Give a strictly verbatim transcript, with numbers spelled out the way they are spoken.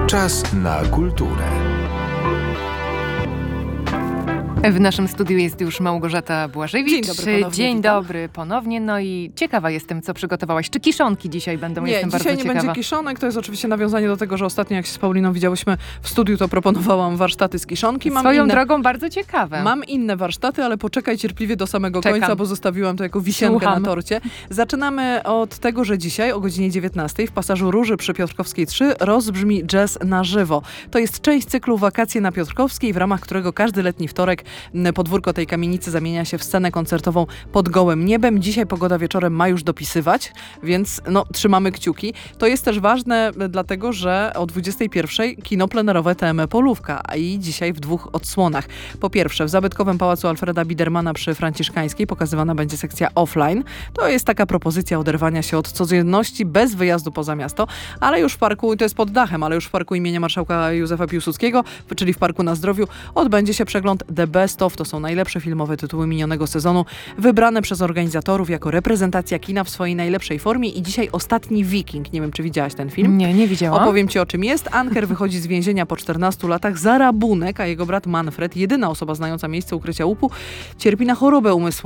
Czas na kulturę. W naszym studiu jest już Małgorzata Błażewicz. Dzień dobry ponownie. Dzień witam. dobry ponownie. No i ciekawa jestem, co przygotowałaś. Czy kiszonki dzisiaj będą? Nie, jestem dzisiaj bardzo nie ciekawa. będzie kiszonek. To jest oczywiście nawiązanie do tego, że ostatnio jak się z Pauliną widziałyśmy w studiu, to proponowałam warsztaty z kiszonki. Mam Swoją inne, drogą bardzo ciekawe. Mam inne warsztaty, ale poczekaj cierpliwie do samego Czekam. końca, bo zostawiłam to jako wisienkę Słucham. na torcie. Zaczynamy od tego, że dzisiaj o godzinie dziewiętnastej w Pasażu Róży przy Piotrkowskiej trzy rozbrzmi jazz na żywo. To jest część cyklu Wakacje na Piotrkowskiej, w ramach którego każdy letni wtorek m, podwórko tej kamienicy zamienia się w scenę koncertową pod gołym niebem. Dzisiaj pogoda wieczorem ma już dopisywać, więc no, trzymamy kciuki. To jest też ważne dlatego, że o dwudziestej pierwszej kino plenerowe T M E Polówka, a i dzisiaj w dwóch odsłonach. Po pierwsze, w zabytkowym Pałacu Alfreda Bidermana przy Franciszkańskiej pokazywana będzie sekcja offline. To jest taka propozycja oderwania się od codzienności bez wyjazdu poza miasto, ale już w parku, to jest pod dachem, ale już w parku imienia marszałka Józefa Piłsudskiego, czyli w Parku na Zdrowiu, odbędzie się przegląd The Best of. To są najlepsze filmowe tytuły minionego sezonu, wybrane przez organizatorów jako reprezentacja kina w swojej najlepszej formie. I dzisiaj Ostatni Wiking. Nie wiem, czy widziałaś ten film? Nie, nie widziałam. Opowiem ci, o czym jest. Anker wychodzi z więzienia po czternastu latach za rabunek, a jego brat Manfred, jedyna osoba znająca miejsce ukrycia łupu, cierpi na chorobę umysłową.